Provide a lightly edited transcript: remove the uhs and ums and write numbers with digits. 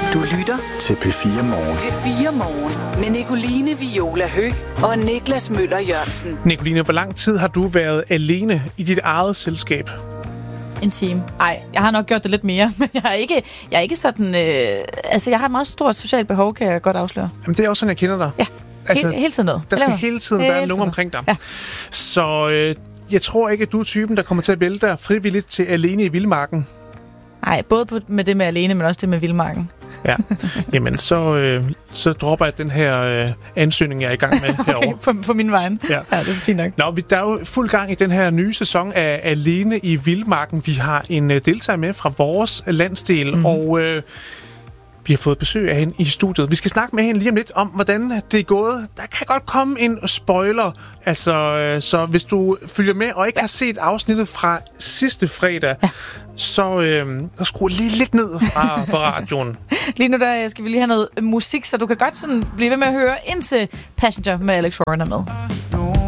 Du lytter til P4 Morgen. P4 Morgen med Nicoline Viola Høgh og Niklas Møller Jørgensen. Nicoline, hvor lang tid har du været alene i dit eget selskab? En time. Ej, jeg har nok gjort det lidt mere, men jeg er ikke sådan... jeg har et meget stort socialt behov, kan jeg godt afsløre. Jamen, det er også sådan, jeg kender dig. Ja, hele tiden noget. Der skal hele tiden være nogen omkring dig. Ja. Så jeg tror ikke, at du er typen, der kommer til at vælge dig frivilligt til alene i vildmarken. Nej, både med det med alene, men også det med vildmarken. Ja, jamen så dropper jeg den her ansøgning, jeg er i gang med herovre. Okay, på min vej. Ja, det er så fint nok. Nå, der er jo fuld gang i den her nye sæson af Alene i vildmarken. Vi har en deltager med fra vores landsdel, og vi har fået besøg af hende i studiet. Vi skal snakke med hende lige om lidt om, hvordan det er gået. Der kan godt komme en spoiler, så hvis du følger med og ikke har set afsnittet fra sidste fredag, så skru lige lidt ned fra radioen. Lige nu der skal vi lige have noget musik, så du kan godt sådan blive ved med at høre indtil Passenger med Alex Warren er med.